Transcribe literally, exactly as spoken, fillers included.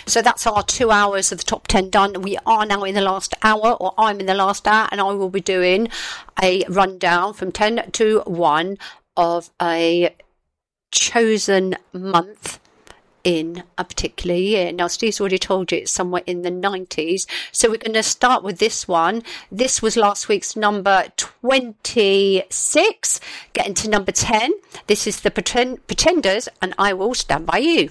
So that's our two hours of the top ten done. We are now in the last hour, or I'm in the last hour, and I will be doing a rundown from ten to one of a chosen month in a particular year. Now, Steve's already told you it's somewhere in the nineties. So we're going to start with this one. This was last week's number twenty-six. Getting to number ten. This is the Pretend- Pretenders, and I Will Stand By You.